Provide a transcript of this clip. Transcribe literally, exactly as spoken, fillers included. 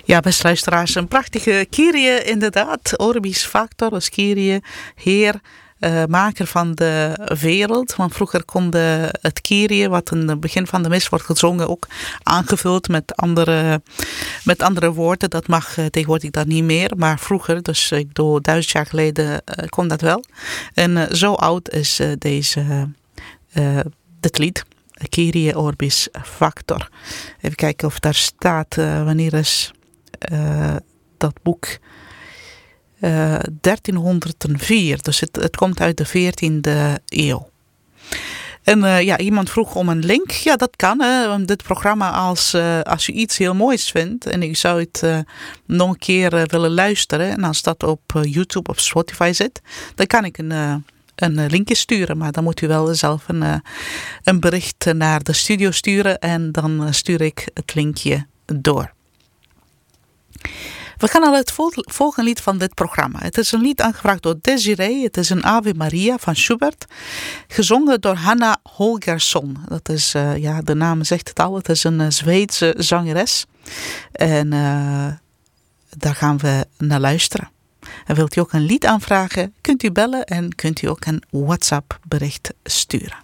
Ja, beste luisteraars, een prachtige Kyrie inderdaad. Orbis Factor, dus Kyrie, Heer, uh, maker van de wereld. Want vroeger kon de, het Kyrie, wat in het begin van de mis wordt gezongen, ook aangevuld met andere, met andere woorden. Dat mag uh, tegenwoordig dat niet meer. Maar vroeger, dus ik bedoel duizend jaar geleden, uh, kon dat wel. En uh, zo oud is uh, deze, uh, dit lied. Kyrie Orbis Factor. Even kijken of daar staat uh, wanneer is uh, dat boek uh, dertienhonderdvier. Dus het, het komt uit de veertiende eeuw. En uh, ja, iemand vroeg om een link. Ja, dat kan. Hè. Dit programma, als, uh, als u iets heel moois vindt en u zou het uh, nog een keer uh, willen luisteren, en als dat op uh, YouTube of Spotify zit, dan kan ik een uh, een linkje sturen, maar dan moet u wel zelf een, uh, een bericht naar de studio sturen en dan uh, stuur ik het linkje door. We gaan naar het vol- volgende lied van dit programma. Het is een lied aangevraagd door Desiree. Het is een Ave Maria van Schubert, gezongen door Hanna Holgersson. Dat is, uh, ja, de naam zegt het al, het is een uh, Zweedse zangeres. En uh, daar gaan we naar luisteren. En wilt u ook een lied aanvragen, kunt u bellen en kunt u ook een WhatsApp bericht sturen.